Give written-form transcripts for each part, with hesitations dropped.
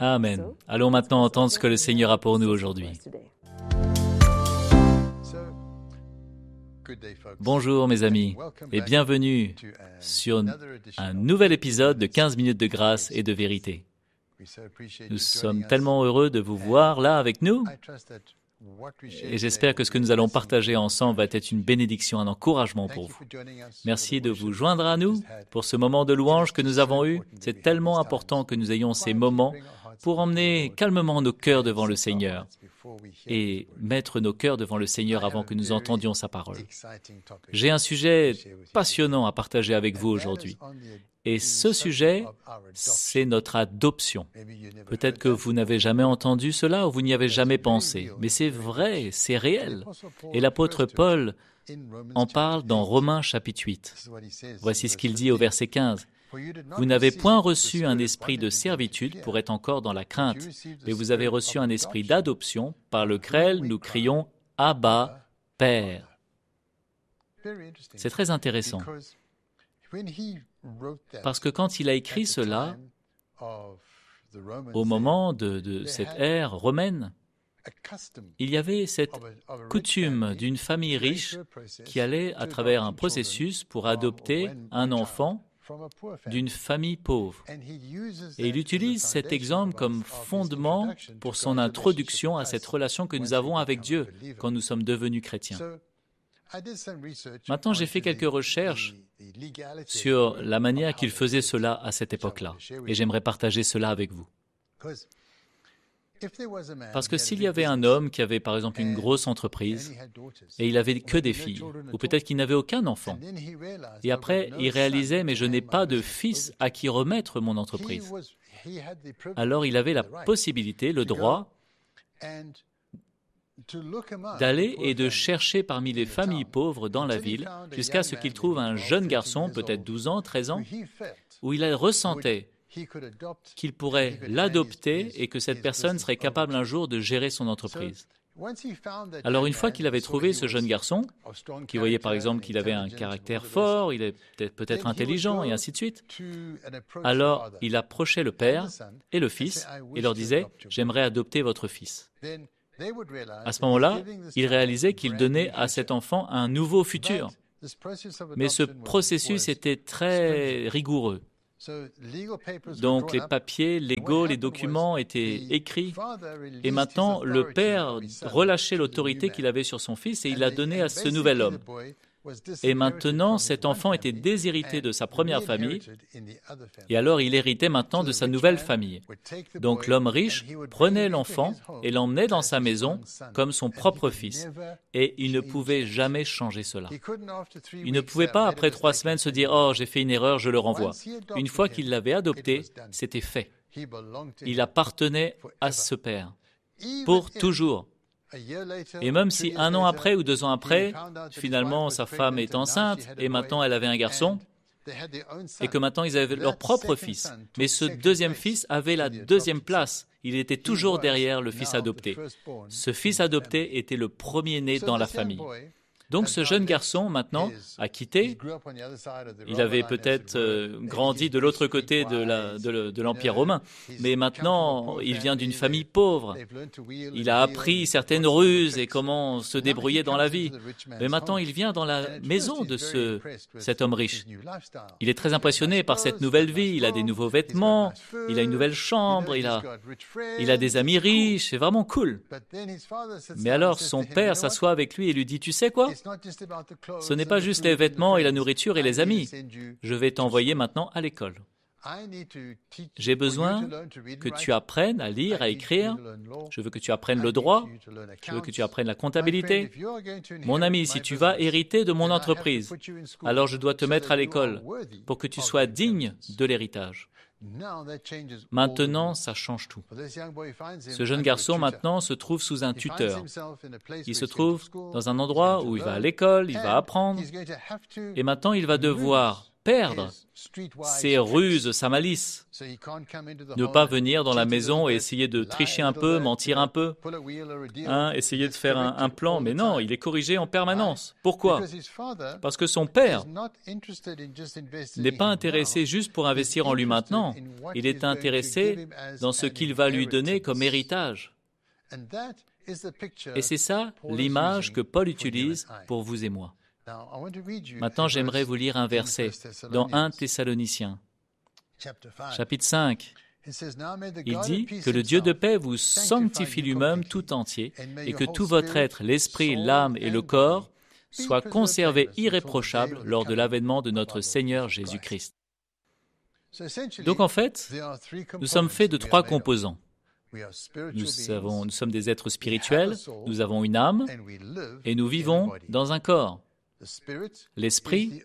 Amen. Allons maintenant entendre ce que le Seigneur a pour nous aujourd'hui. Bonjour mes amis et bienvenue sur un nouvel épisode de 15 minutes de grâce et de vérité. Nous sommes tellement heureux de vous voir là avec nous et j'espère que ce que nous allons partager ensemble va être une bénédiction, un encouragement pour vous. Merci de vous joindre à nous pour ce moment de louange que nous avons eu. C'est tellement important que nous ayons ces moments pour emmener calmement nos cœurs devant le Seigneur et mettre nos cœurs devant le Seigneur avant que nous entendions sa parole. J'ai un sujet passionnant à partager avec vous aujourd'hui. Et ce sujet, c'est notre adoption. Peut-être que vous n'avez jamais entendu cela ou vous n'y avez jamais pensé, mais c'est vrai, c'est réel. Et l'apôtre Paul en parle dans Romains chapitre 8. Voici ce qu'il dit au verset 15. « Vous n'avez point reçu un esprit de servitude pour être encore dans la crainte, mais vous avez reçu un esprit d'adoption par lequel nous crions « Abba, Père ». C'est très intéressant. Parce que quand il a écrit cela, au moment de cette ère romaine, il y avait cette coutume d'une famille riche qui allait à travers un processus pour adopter un enfant d'une famille pauvre. Et il utilise cet exemple comme fondement pour son introduction à cette relation que nous avons avec Dieu quand nous sommes devenus chrétiens. Maintenant, j'ai fait quelques recherches sur la manière qu'il faisait cela à cette époque-là, et j'aimerais partager cela avec vous. Parce que s'il y avait un homme qui avait par exemple une grosse entreprise, et il n'avait que des filles, ou peut-être qu'il n'avait aucun enfant, et après il réalisait « mais je n'ai pas de fils à qui remettre mon entreprise », alors il avait la possibilité, le droit, d'aller et de chercher parmi les familles pauvres dans la ville jusqu'à ce qu'il trouve un jeune garçon, peut-être 12 ans, 13 ans, où il ressentait qu'il pourrait l'adopter et que cette personne serait capable un jour de gérer son entreprise. Alors une fois qu'il avait trouvé ce jeune garçon, qui voyait par exemple qu'il avait un caractère fort, il est peut-être intelligent et ainsi de suite, alors il approchait le père et le fils et leur disait « j'aimerais adopter votre fils ». À ce moment-là, il réalisait qu'il donnait à cet enfant un nouveau futur. Mais ce processus était très rigoureux. Donc les papiers légaux, les documents étaient écrits. Et maintenant, le père relâchait l'autorité qu'il avait sur son fils et il l'a donné à ce nouvel homme. Et maintenant, cet enfant était déshérité de sa première famille, et alors il héritait maintenant de sa nouvelle famille. Donc l'homme riche prenait l'enfant et l'emmenait dans sa maison comme son propre fils, et il ne pouvait jamais changer cela. Il ne pouvait pas, après 3 semaines, se dire « Oh, j'ai fait une erreur, je le renvoie ». Une fois qu'il l'avait adopté, c'était fait. Il appartenait à ce père, pour toujours. Et même si 1 an après ou 2 ans après, finalement sa femme est enceinte et maintenant elle avait un garçon et que maintenant ils avaient leur propre fils. Mais ce deuxième fils avait la deuxième place. Il était toujours derrière le fils adopté. Ce fils adopté était le premier-né dans la famille. Donc ce jeune garçon, maintenant, a quitté. Il avait peut-être grandi de l'autre côté de l'Empire romain, mais maintenant, il vient d'une famille pauvre. Il a appris certaines ruses et comment se débrouiller dans la vie. Mais maintenant, il vient dans la maison de cet homme riche. Il est très impressionné par cette nouvelle vie. Il a des nouveaux vêtements, il a une nouvelle chambre, il a des amis riches, c'est vraiment cool. Mais alors, son père s'assoit avec lui et lui dit « Tu sais quoi ? Ce n'est pas juste les vêtements et la nourriture et les amis. Je vais t'envoyer maintenant à l'école. J'ai besoin que tu apprennes à lire, à écrire. Je veux que tu apprennes le droit. Je veux que tu apprennes la comptabilité. Mon ami, si tu vas hériter de mon entreprise, alors je dois te mettre à l'école pour que tu sois digne de l'héritage. » Maintenant, ça change tout. Ce jeune garçon, maintenant, se trouve sous un tuteur. Il se trouve dans un endroit où il va à l'école, il va apprendre. Et maintenant, il va devoir perdre ses ruses, sa malice. Ne pas venir dans la maison et essayer de tricher un peu, mentir un peu, essayer de faire un plan. Mais non, il est corrigé en permanence. Pourquoi? Parce que son père n'est pas intéressé juste pour investir en lui maintenant. Il est intéressé dans ce qu'il va lui donner comme héritage. Et c'est ça l'image que Paul utilise pour vous et moi. Maintenant, j'aimerais vous lire un verset dans 1 Thessaloniciens, chapitre 5. Il dit que le Dieu de paix vous sanctifie lui-même tout entier et que tout votre être, l'esprit, l'âme et le corps, soient conservés irréprochables lors de l'avènement de notre Seigneur Jésus-Christ. Donc en fait, nous sommes faits de 3 composants. Nous sommes des êtres spirituels, nous avons une âme et nous vivons dans un corps. L'esprit,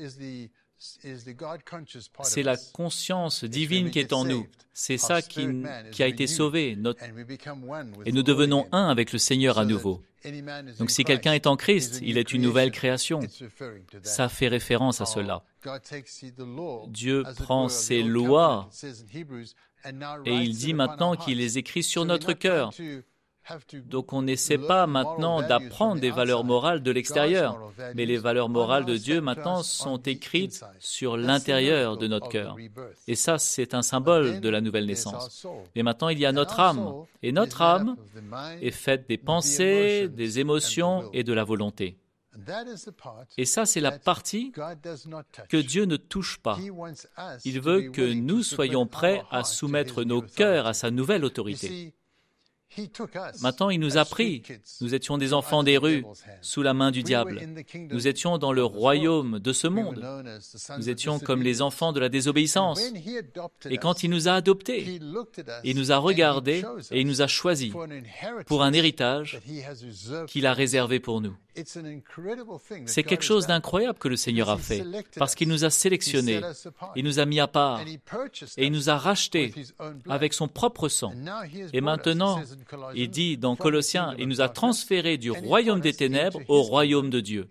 c'est la conscience divine qui est en nous. C'est ça qui a été sauvé. Et nous devenons un avec le Seigneur à nouveau. Donc si quelqu'un est en Christ, il est une nouvelle création. Ça fait référence à cela. Dieu prend ses lois et il dit maintenant qu'il les écrit sur notre cœur. Donc on n'essaie pas maintenant d'apprendre des valeurs morales de l'extérieur, mais les valeurs morales de Dieu maintenant sont écrites sur l'intérieur de notre cœur. Et ça, c'est un symbole de la nouvelle naissance. Mais maintenant, il y a notre âme. Et notre âme est faite des pensées, des émotions et de la volonté. Et ça, c'est la partie que Dieu ne touche pas. Il veut que nous soyons prêts à soumettre nos cœurs à sa nouvelle autorité. Maintenant, il nous a pris. Nous étions des enfants des rues, sous la main du diable. Nous étions dans le royaume de ce monde. Nous étions comme les enfants de la désobéissance. Et quand il nous a adoptés, il nous a regardés et il nous a choisis pour un héritage qu'il a réservé pour nous. C'est quelque chose d'incroyable que le Seigneur a fait, parce qu'il nous a sélectionnés, il nous a mis à part, et il nous a rachetés avec son propre sang. Et maintenant, il dit dans Colossiens, il nous a transférés du royaume des ténèbres au royaume de Dieu.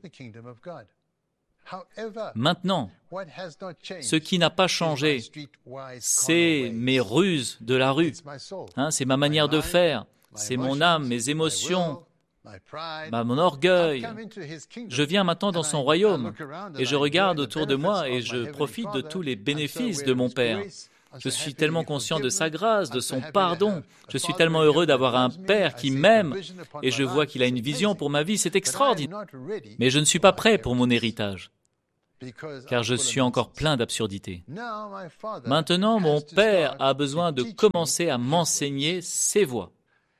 Maintenant, ce qui n'a pas changé, c'est mes ruses de la rue, c'est ma manière de faire, c'est mon âme, mes émotions, mon orgueil. Je viens maintenant dans son royaume et je regarde autour de moi et je profite de tous les bénéfices de mon Père. Je suis tellement conscient de sa grâce, de son pardon. Je suis tellement heureux d'avoir un Père qui m'aime et je vois qu'il a une vision pour ma vie. C'est extraordinaire. Mais je ne suis pas prêt pour mon héritage, car je suis encore plein d'absurdités. Maintenant, mon Père a besoin de commencer à m'enseigner ses voies.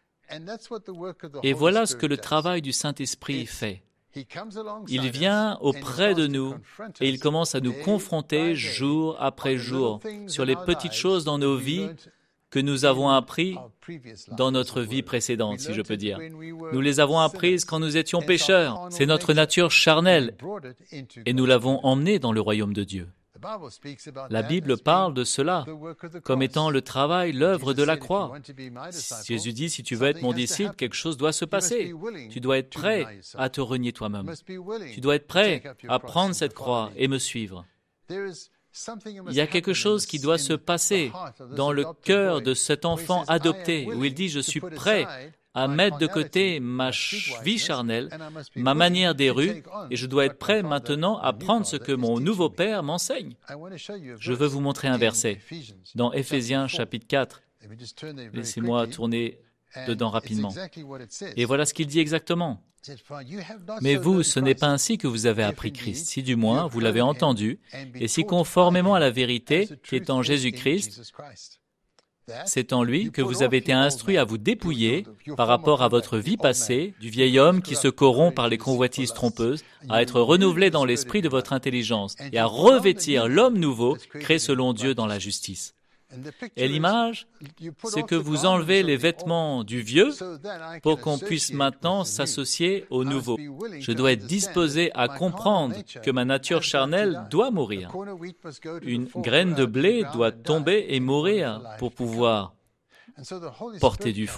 Et voilà ce que le travail du Saint-Esprit fait. Il vient auprès de nous et il commence à nous confronter jour après jour sur les petites choses dans nos vies que nous avons apprises dans notre vie précédente, si je peux dire. Nous les avons apprises quand nous étions pécheurs. C'est notre nature charnelle et nous l'avons emmenée dans le royaume de Dieu. La Bible parle de cela comme étant le travail, l'œuvre de la croix. Jésus dit, si tu veux être mon disciple, quelque chose doit se passer. Tu dois être prêt à te renier toi-même. Tu dois être prêt à prendre cette croix et me suivre. Il y a quelque chose qui doit se passer dans le cœur de cet enfant adopté, où il dit, je suis prêt à mettre de côté ma vie charnelle, ma manière des rues, et je dois être prêt maintenant à prendre ce que mon nouveau Père m'enseigne. Je veux vous montrer un verset dans Éphésiens chapitre 4. Laissez-moi tourner dedans rapidement. Et voilà ce qu'il dit exactement. Mais vous, ce n'est pas ainsi que vous avez appris Christ, si du moins vous l'avez entendu, et si conformément à la vérité qui est en Jésus-Christ, c'est en lui que vous avez été instruits à vous dépouiller par rapport à votre vie passée, du vieil homme qui se corrompt par les convoitises trompeuses, à être renouvelé dans l'esprit de votre intelligence et à revêtir l'homme nouveau, créé selon Dieu dans la justice. Et l'image, c'est que vous enlevez les vêtements du vieux pour qu'on puisse maintenant s'associer au nouveau. Je dois être disposé à comprendre que ma nature charnelle doit mourir. Une graine de blé doit tomber et mourir pour pouvoir porter du fruit.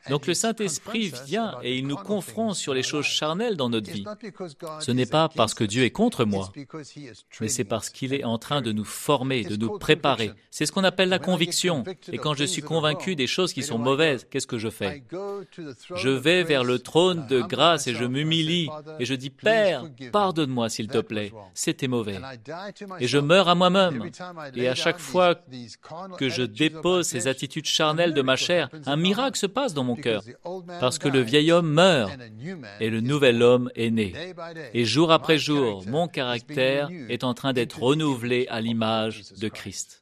Donc le Saint-Esprit vient et il nous confronte sur les choses charnelles dans notre vie. Ce n'est pas parce que Dieu est contre moi, mais c'est parce qu'il est en train de nous former, de nous préparer. C'est ce qu'on appelle la conviction. Et quand je suis convaincu des choses qui sont mauvaises, qu'est-ce que je fais? Je vais vers le trône de grâce et je m'humilie et je dis, Père, pardonne-moi s'il te plaît, c'était mauvais. Et je meurs à moi-même. Et à chaque fois que je dépose ces attitudes charnelles de ma chair, un miracle se passe dans mon cœur, parce que le vieil homme meurt et le nouvel homme est né. Et jour après jour, mon caractère est en train d'être renouvelé à l'image de Christ.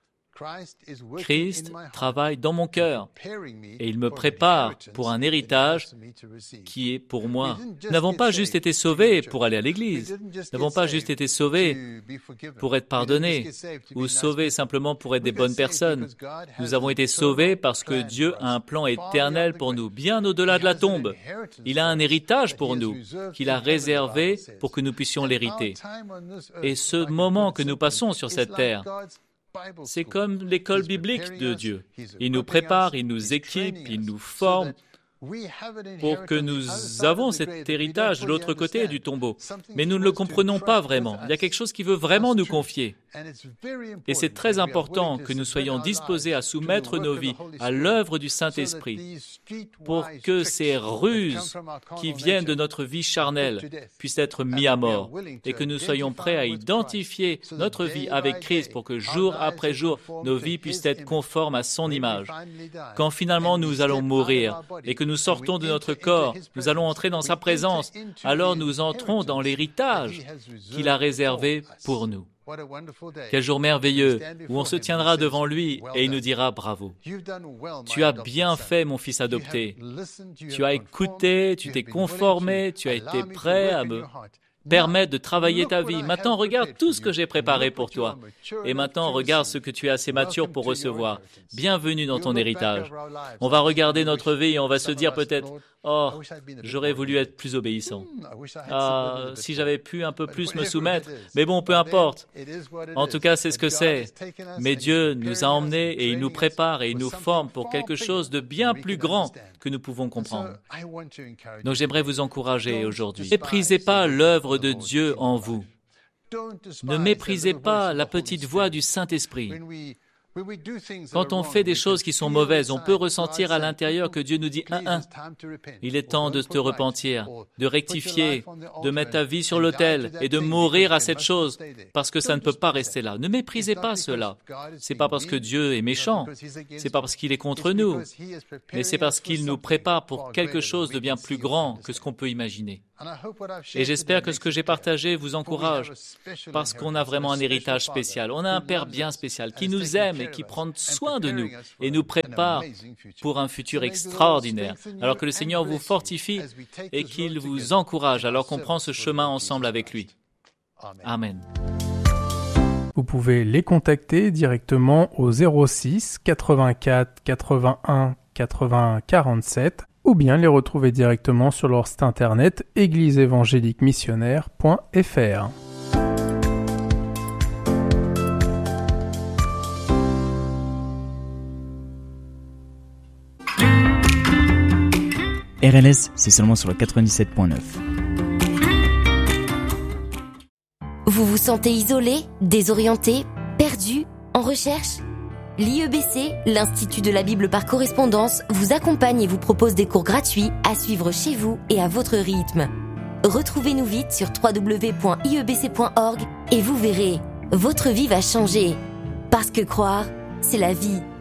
Christ travaille dans mon cœur et il me prépare pour un héritage qui est pour moi. Nous n'avons pas juste été sauvés pour aller à l'église. Nous n'avons pas juste été sauvés pour être pardonnés ou sauvés simplement pour être des bonnes personnes. Nous avons été sauvés parce que Dieu a un plan éternel pour nous, bien au-delà de la tombe. Il a un héritage pour nous qu'il a réservé pour que nous puissions l'hériter. Et ce moment que nous passons sur cette terre, c'est comme l'école biblique de Dieu. Il nous prépare, il nous équipe, il nous forme pour que nous avons cet héritage de l'autre côté du tombeau. Mais nous ne le comprenons pas vraiment. Il y a quelque chose qui veut vraiment nous confier. Et c'est très important que nous soyons disposés à soumettre nos vies à l'œuvre du Saint-Esprit pour que ces ruses qui viennent de notre vie charnelle puissent être mis à mort et que nous soyons prêts à identifier notre vie avec Christ pour que jour après jour, nos vies puissent être conformes à son image. Quand finalement nous allons mourir et que nous sortons de notre corps, nous allons entrer dans sa présence, alors nous entrons dans l'héritage qu'il a réservé pour nous. Quel jour merveilleux où on se tiendra devant lui et il nous dira « Bravo, tu as bien fait mon fils adopté, tu as écouté, tu t'es conformé, tu as été prêt à me permettre de travailler ta vie. Maintenant, regarde tout ce que j'ai préparé pour toi. Et maintenant, regarde ce que tu es assez mature pour recevoir. Bienvenue dans ton héritage. » On va regarder notre vie et on va se dire peut-être « Oh, j'aurais voulu être plus obéissant. Ah, si j'avais pu un peu plus me soumettre. » Mais bon, peu importe. En tout cas, c'est ce que c'est. Mais Dieu nous a emmenés et il nous prépare et il nous forme pour quelque chose de bien plus grand que nous pouvons comprendre. Donc j'aimerais vous encourager aujourd'hui. Ne méprisez pas l'œuvre de Dieu en vous. Ne méprisez pas la petite voix du Saint-Esprit. Quand on fait des choses qui sont mauvaises, on peut ressentir à l'intérieur que Dieu nous dit « Il est temps de te repentir, de rectifier, de mettre ta vie sur l'autel et de mourir à cette chose parce que ça ne peut pas rester là. » Ne méprisez pas cela. C'est pas parce que Dieu est méchant, c'est pas parce qu'il est contre nous, mais c'est parce qu'il nous prépare pour quelque chose de bien plus grand que ce qu'on peut imaginer. Et j'espère que ce que j'ai partagé vous encourage, parce qu'on a vraiment un héritage spécial. On a un Père bien spécial qui nous aime et qui prend soin de nous et nous prépare pour un futur extraordinaire. Alors que le Seigneur vous fortifie et qu'il vous encourage alors qu'on prend ce chemin ensemble avec lui. Amen. Vous pouvez les contacter directement au 06 84 81 80 47 ou bien les retrouver directement sur leur site internet égliseévangéliquemissionnaire.fr. RLS, c'est seulement sur le 97.9. Vous vous sentez isolé, désorienté, perdu, en recherche ? L'IEBC, l'Institut de la Bible par correspondance, vous accompagne et vous propose des cours gratuits à suivre chez vous et à votre rythme. Retrouvez-nous vite sur www.iebc.org et vous verrez, votre vie va changer. Parce que croire, c'est la vie.